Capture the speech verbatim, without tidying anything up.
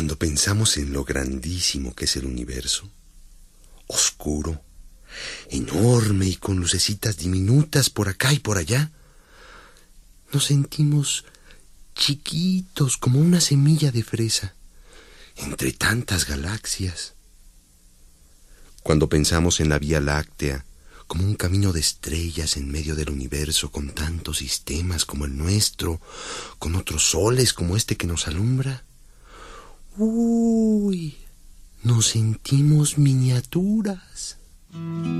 Cuando pensamos en lo grandísimo que es el universo, oscuro, enorme y con lucecitas diminutas por acá y por allá, nos sentimos chiquitos como una semilla de fresa entre tantas galaxias. Cuando pensamos en la Vía Láctea como un camino de estrellas en medio del universo con tantos sistemas como el nuestro, con otros soles como este que nos alumbra, ¡uy! Nos sentimos miniaturas.